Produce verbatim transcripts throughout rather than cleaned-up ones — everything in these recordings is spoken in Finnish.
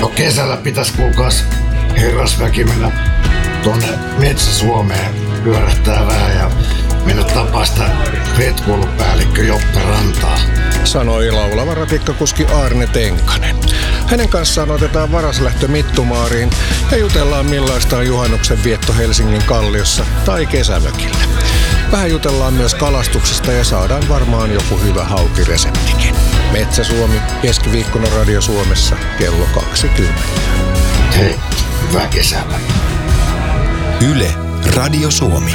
No kesällä pitäisi kuulkaas herrasväki mennä tuonne Metsä-Suomeen pyörähtää vähän ja mennä tapaa sitä retkuilupäällikkö Joppe Rantaa. Sanoi laulava ratikkakuski Aarne Tenkanen. Hänen kanssaan otetaan varaslähtö Mittumaariin ja jutellaan millaista on juhannuksen vietto Helsingin Kalliossa tai kesämökillä. Vähän jutellaan myös kalastuksesta ja saadaan varmaan joku hyvä haukireseptikin. Metsä-Suomi, keskiviikkona Radio Suomessa, kello kaksikymmentä. Hei, hyvää kesää. Yle, Radio Suomi.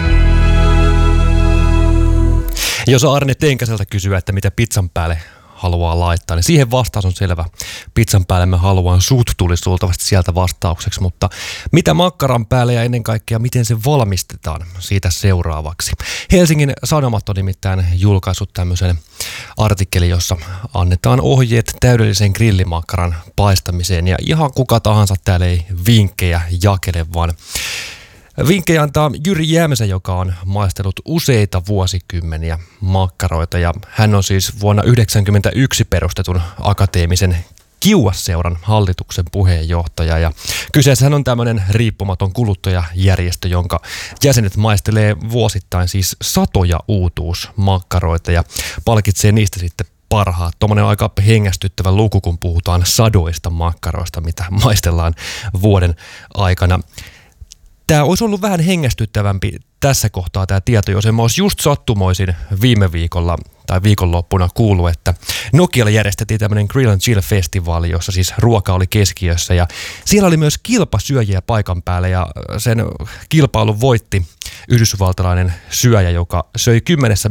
Jos Aarne Tenkaselta kysyy, että mitä pizzan päälle haluaa laittaa, niin siihen vastaus on selvä. Pizzan päälle mä haluan sut, tulisi luultavasti sieltä vastaukseksi, mutta mitä makkaran päälle ja ennen kaikkea miten se valmistetaan, siitä seuraavaksi. Helsingin Sanomat on nimittäin julkaissut tämmöisen artikkelin, jossa annetaan ohjeet täydellisen grillimakkaran paistamiseen ja ihan kuka tahansa täällä ei vinkkejä jakele, vaan vinkkejä antaa Jyri Jämsä, joka on maistellut useita vuosikymmeniä makkaroita ja hän on siis vuonna yhdeksänkymmentäyksi perustetun akateemisen Kiuas-seuran hallituksen puheenjohtaja ja kyseessähän on tämmöinen riippumaton kuluttajajärjestö, jonka jäsenet maistelee vuosittain siis satoja uutuusmakkaroita ja palkitsee niistä sitten parhaat. Tuommoinen aika hengästyttävä luku, kun puhutaan sadoista makkaroista, mitä maistellaan vuoden aikana. Tämä olisi ollut vähän hengästyttävämpi tässä kohtaa tämä tieto, jos en mä olisi just sattumoisin viime viikolla tai viikonloppuna kuullut, että Nokialla järjestettiin tämmöinen Grill and Chill-festivaali, jossa siis ruoka oli keskiössä ja siellä oli myös kilpasyöjiä paikan päällä ja sen kilpailun voitti yhdysvaltalainen syöjä, joka söi kymmenessä